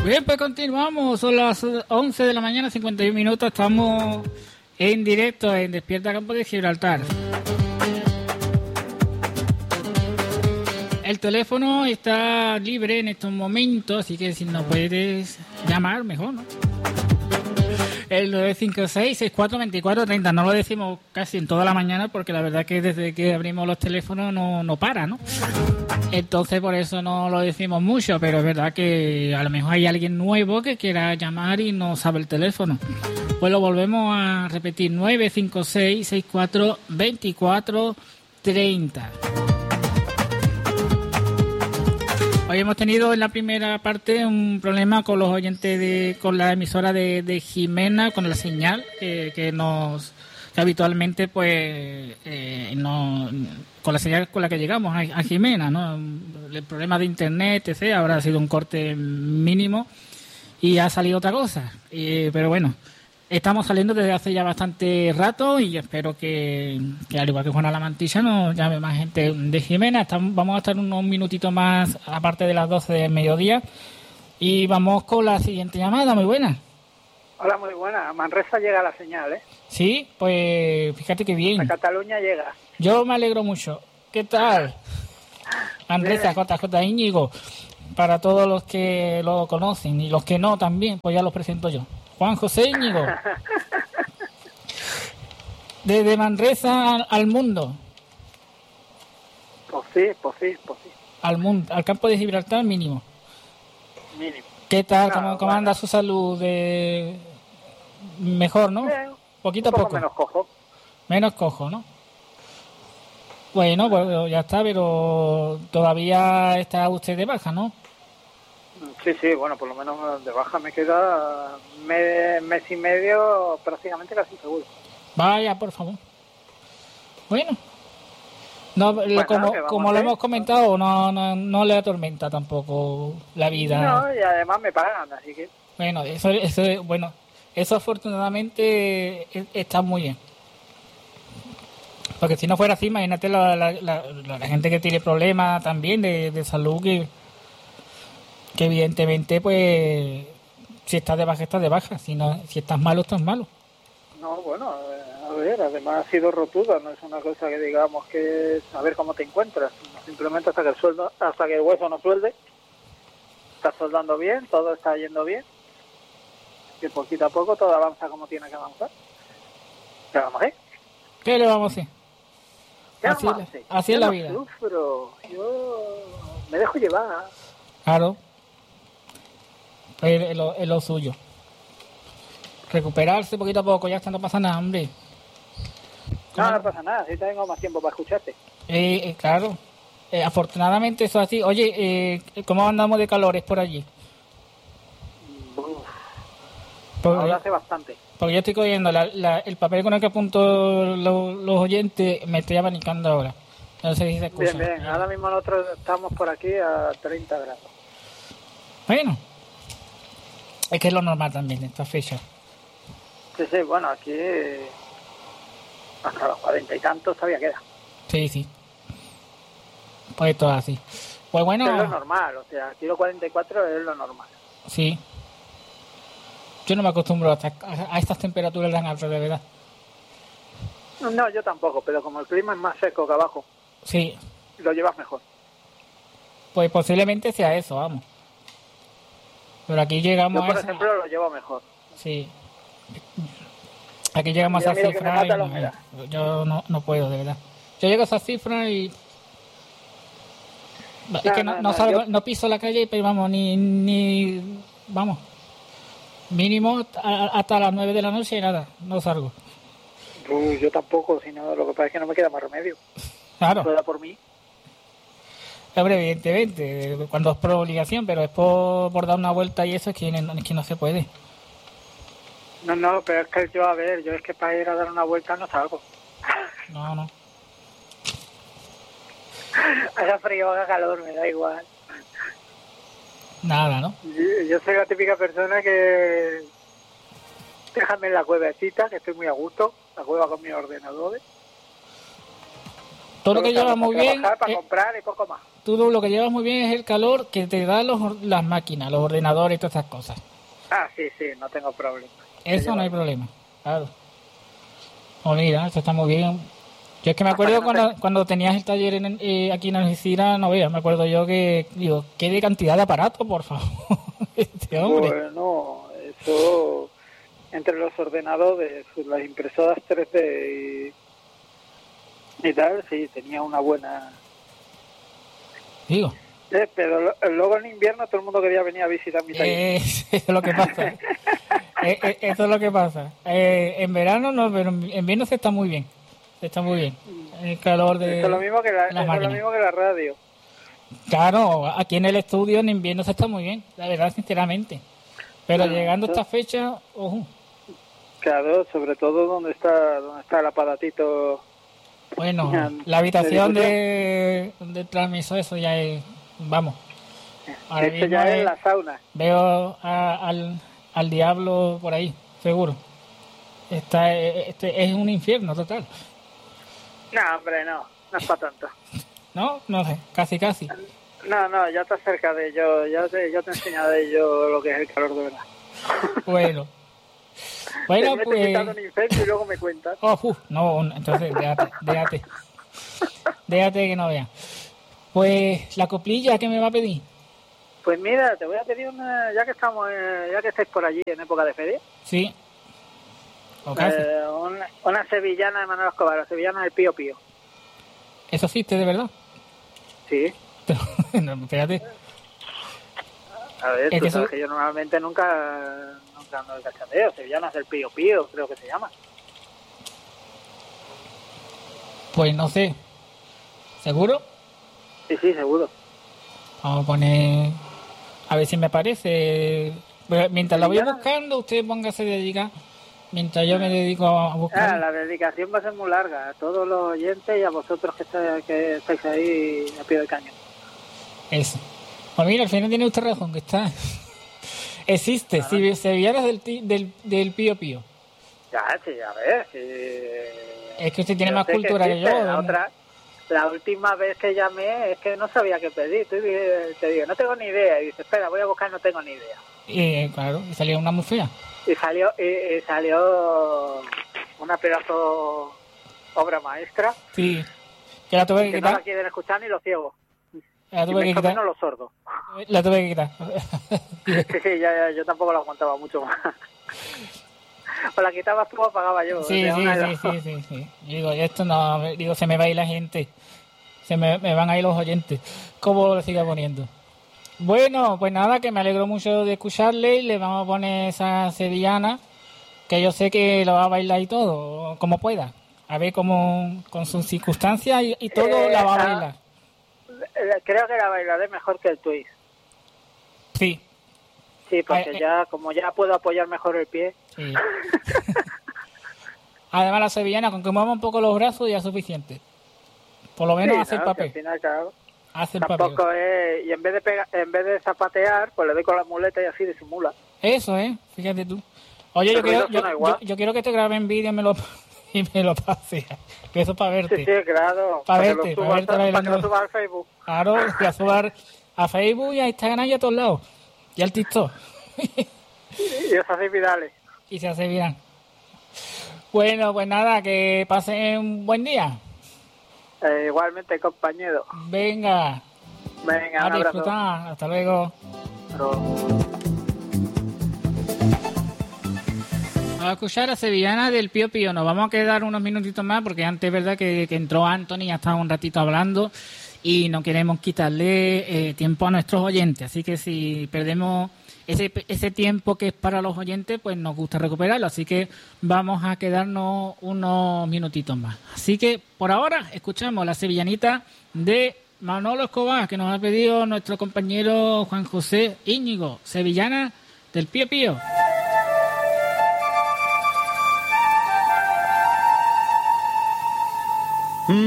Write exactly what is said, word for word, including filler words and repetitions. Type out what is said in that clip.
Bien, pues continuamos. Son las once de la mañana, cincuenta y un minutos. Estamos en directo en Despierta Campo de Gibraltar. El teléfono está libre en estos momentos, así que si nos puedes llamar, mejor, ¿no? El nueve cinco seis, seis cuatro dos cuatro tres cero. No lo decimos casi en toda la mañana porque la verdad que desde que abrimos los teléfonos no, no para, ¿no? Entonces por eso no lo decimos mucho, pero es verdad que a lo mejor hay alguien nuevo que quiera llamar y no sabe el teléfono. Pues lo volvemos a repetir, nueve cinco seis, seis cuatro dos cuatro tres cero. Hoy hemos tenido en la primera parte un problema con los oyentes de, con la emisora de, de Jimena, con la señal que, que nos que habitualmente pues eh, no, con la señal con la que llegamos a, a Jimena, ¿no? El problema de internet, etcétera. Ahora ha sido un corte mínimo y ha salido otra cosa, eh, pero bueno. Estamos saliendo desde hace ya bastante rato y espero que, que al igual que Juana la Mantilla, nos llame más gente de Jimena. Estamos, vamos a estar unos minutitos más, aparte de las doce del mediodía. Y vamos con la siguiente llamada. Muy buena. Hola, muy buena. A Manresa llega la señal, ¿eh? Sí, pues fíjate que bien. A Cataluña llega. Yo me alegro mucho. ¿Qué tal? Manresa, J J Íñigo. Para todos los que lo conocen y los que no también, pues ya los presento yo. Juan José Íñigo. Desde Manresa al, al mundo. Pues sí, pues sí, pues sí. Al mundo, al campo de Gibraltar mínimo. Mínimo. ¿Qué tal? No, ¿Cómo, cómo bueno. anda su salud? De... Mejor, ¿no? Eh, Poquito a poco poco. menos cojo. Menos cojo, ¿no? Bueno, pues ya está, pero todavía está usted de baja, ¿no? Sí, sí, bueno, por lo menos de baja me queda mes, mes y medio prácticamente casi seguro. Vaya, por favor. Bueno. No, Bueno, como ¿qué vamos como a lo hacer? hemos comentado, no, no, no le atormenta tampoco la vida. No, y además me pagan, así que... Bueno, eso, eso, bueno, eso afortunadamente eh, está muy bien. Porque si no fuera así, imagínate la, la, la, la gente que tiene problemas también de, de salud, que, que evidentemente, pues, si estás de baja, estás de baja. Si no, si estás malo, estás malo. No, bueno, eh, a ver, además ha sido rotuda, no es una cosa que digamos que es a ver cómo te encuentras, sino simplemente hasta que el sueldo, hasta que el hueso no suelde, estás soldando bien, todo está yendo bien, que poquito a poco todo avanza como tiene que avanzar. ¿Qué vamos a hacer? ¿Qué le vamos a hacer? ¿Qué Así, vamos a hacer? así Yo es la no vida. sufro, yo me dejo llevar. Claro. Es, es lo, es lo suyo. Recuperarse poquito a poco, ya está, no pasa nada, hombre. No, no pasa nada, si tengo más tiempo para escucharte. Eh, eh, claro. Eh, afortunadamente eso así. Oye, eh, ¿cómo andamos de calores por allí? Uf, Porque, ahora hace bastante. porque yo estoy cogiendo la, la, el papel con el que apunto lo- los oyentes, me estoy abanicando ahora. No sé si se escucha. Bien, bien, ahora mismo nosotros estamos por aquí a treinta grados. Bueno. Es que es lo normal también, esta fecha. Sí, sí, bueno, aquí eh, hasta los cuarenta y tantos todavía queda. Sí, sí. Pues todo así. Pues bueno, Es lo normal, o sea, aquí los cuarenta y cuatro es lo normal. sí. Yo no me acostumbro a, estas- a estas temperaturas tan altas, de verdad. No, yo tampoco, pero como el clima es más seco que abajo, Sí. lo llevas mejor. Pues posiblemente sea eso, vamos. Pero aquí llegamos Yo, por a esa... ejemplo, lo llevo mejor. Sí. Aquí llegamos Mira, a esa mira que me cifra mata y la no, humedad. yo no, no puedo, de verdad. Yo llego a esa cifra y... Es No, que no, no, no no, salgo, yo- no piso la calle, pero vamos, ni... ni vamos. Mínimo a- hasta las nueve de la noche y nada, no salgo. Uy, yo tampoco, sino lo que pasa es que no me queda más remedio. Claro. Pueda por mí. Hombre, evidentemente, cuando es por obligación, pero es por, por dar una vuelta y eso es que, no- es que no se puede. No, no, pero es que yo, a ver, yo es que para ir a dar una vuelta no salgo. No, no. Haga frío, haga calor, me da igual. Nada, ¿no? Yo, yo soy la típica persona que... Déjame en la cuevecita, que estoy muy a gusto. La cueva con mis ordenadores. Todo lo que Solo lleva salgo muy para bien, trabajar, para eh, comprar y poco más. tú lo que llevas muy bien es el calor que te dan los, las máquinas, los ordenadores y todas esas cosas. Ah, sí, sí, no tengo problema. Eso no hay problema, claro. Oh, mira, eso está muy bien. Yo es que me acuerdo no cuando, te... cuando tenías el taller en, eh, aquí en Algeciras, no veas, me acuerdo yo que, digo, ¿qué de cantidad de aparatos, por favor? Este hombre. Bueno, eso, entre los ordenadores, las impresoras tres D y, y tal, sí, tenía una buena... Digo. Eh, pero luego en invierno todo el mundo quería venir a visitar mi taller. Eh, eso es lo que pasa. eh, eh, eso es lo que pasa. Eh, en verano no, pero en invierno se está muy bien. Se está muy bien. El calor de eso es lo mismo que la, las eso es lo mismo que la radio. Claro, aquí en el estudio en invierno se está muy bien, la verdad, sinceramente. Pero Bueno, llegando a eso... esta fecha, ojo. Claro, sobre todo donde está donde está el aparatito. Bueno, Ya, la habitación de, de, de transmisor, eso ya es, vamos. Ahora eso mismo ya es es- la sauna. veo a- al, al diablo por ahí, seguro. Está, este es un infierno total. No, hombre, no, no es para tanto. ¿No? No sé, casi casi. No, no, ya está cerca de ello, ya te, ya te he enseñado de ello lo que es el calor de verdad. Bueno. Bueno, te metes pues... quitando un incendio y luego me cuentas. Oh, uf, no, entonces déjate, déjate. Déjate que no vea. Pues la coplilla que me va a pedir. Pues mira, te voy a pedir una, ya que estamos, eh, ya que estáis por allí en época de feria, Sí. O casi. eh, una, una sevillana de Manuel Escobar, la sevillana del Pío Pío. ¿Eso existe de verdad? Sí. No, espérate. A ver, Es tú que sabes eso- que yo normalmente nunca, nunca ando de cachateo, sevillanas del Pío Pío, creo que se llama. Pues no sé. ¿Seguro? Sí, sí, seguro. Vamos a poner... A ver si me parece. Pero mientras la voy Sevillana. buscando, usted póngase a dedicar. Mientras yo me dedico a Ah, buscar. la dedicación va a ser muy larga, a todos los oyentes y a vosotros que, está- que estáis ahí a pie del cañón. Eso. Pues mira, al final tiene usted razón, que está... Existe, Ah. si sevillanas del, ti- del, del Pío Pío. Ya, sí, a ver, sí. Es que usted tiene Yo más sé cultura que, existe. yo. La, otra, la última vez que llamé es que no sabía qué pedir. Tú di- te digo, no tengo ni idea. Y dice, espera, voy a buscar, no tengo ni idea. Y claro, y salió una muy fea. Y salió, y, y salió una pedazo obra maestra Sí. Que la tuve que que no la quitar. quieren escuchar ni los ciegos. La Y tuve que mucho quitar. menos los sordos. La tuve que quitar. Sí, sí, ya, ya, yo tampoco lo aguantaba mucho más. O la quitabas tú o pagaba yo. Sí, de sí, una de sí, las sí, dos. sí, sí. Digo, esto no, digo, se me va a ir la gente. Se me, me van a ir los oyentes. ¿Cómo lo siga poniendo? Bueno, pues nada, que me alegro mucho de escucharle y le vamos a poner esa sevillana, que yo sé que lo va a bailar y todo, como pueda. A ver cómo, con sus circunstancias y, y todo, Eh, la va a ah. bailar. Eh, Creo que la bailaré mejor que el twist. Sí, Sí, porque Ay, eh. ya, como ya puedo apoyar mejor el pie. sí. Además, la sevillana, con que mueva un poco los brazos ya es suficiente. Por lo menos Sí, hace el ¿no? Que papel. al final, claro, Hace el papel. tampoco es... Y en vez de pega, en vez de zapatear, pues le doy con la muleta y así disimula. Eso, ¿eh? Fíjate tú. Oye, yo El quiero, ruido yo, suena igual. yo- yo quiero que te grabe en vídeo y me lo, y me lo pase. Que eso es para verte. Sí, sí, claro. Pa' para, verte, que pa' lo subas, verte para que bailando. lo subas al Facebook. Claro, voy a subir a Facebook y a Instagram y a todos lados. Y al TikTok. Y esas así virales. Y se hace bien. Bueno, pues nada, que pasen un buen día. Eh, igualmente, compañero. Venga, Venga, a un abrazo. disfrutar. Hasta luego. Pero- A escuchar a Sevillana del Pío Pío. Nos vamos a quedar unos minutitos más porque antes es verdad que, que entró Anthony y ya estaba un ratito hablando y no queremos quitarle eh, tiempo a nuestros oyentes. Así que si perdemos ese, ese tiempo que es para los oyentes, pues nos gusta recuperarlo. Así que vamos a quedarnos unos minutitos más. Así que por ahora escuchamos la sevillanita de Manolo Escobar que nos ha pedido nuestro compañero Juan José Íñigo. Sevillana del Pío Pío.